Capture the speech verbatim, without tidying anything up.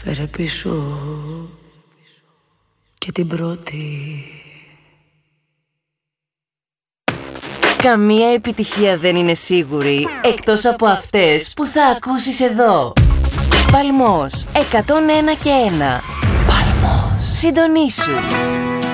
Φέρε πίσω και την πρώτη. Καμία επιτυχία δεν είναι σίγουρη, εκτός από αυτές που θα ακούσεις εδώ. Παλμός, εκατόν ένα και ένα. Παλμός. Συντονίσου.